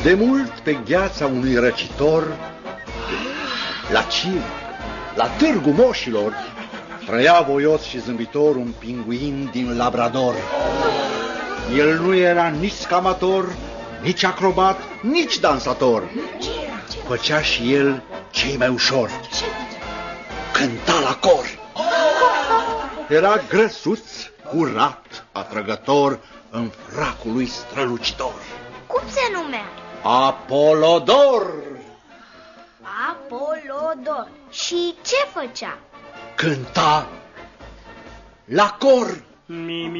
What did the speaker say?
De mult pe gheața unui răcitor, la circ, la târgul moșilor, trăia voios și zâmbitor un pinguin din Labrador. El nu era nici scamator, nici acrobat, nici dansator. Făcea și el ce mai ușor: cânta la cor. Era grăsuț, curat, atrăgător, în fracul lui strălucitor. Cum se numea? Apolodor. Apolodor. Și ce făcea? Cânta la cor.